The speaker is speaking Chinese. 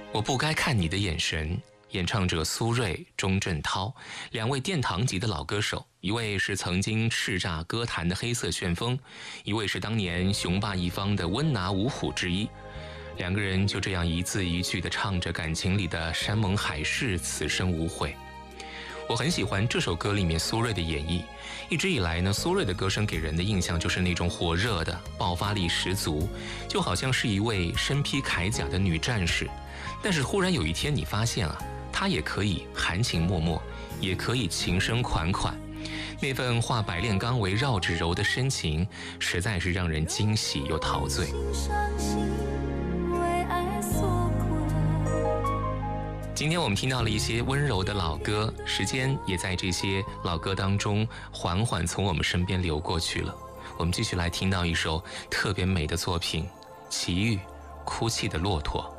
我不该看你的眼神。演唱者苏芮、钟镇涛，两位殿堂级的老歌手，一位是曾经叱咤歌坛的黑色旋风，一位是当年雄霸一方的温拿五虎之一。两个人就这样一字一句地唱着感情里的山盟海誓，此生无悔。我很喜欢这首歌里面苏芮的演绎。一直以来呢，苏芮的歌声给人的印象就是那种火热的、爆发力十足，就好像是一位身披铠甲的女战士。但是忽然有一天你发现啊，她也可以含情脉脉，也可以情深款款。那份化百炼钢为绕指柔的深情，实在是让人惊喜又陶醉。今天我们听到了一些温柔的老歌，时间也在这些老歌当中缓缓从我们身边流过去了。我们继续来听到一首特别美的作品，齐豫《哭泣的骆驼》。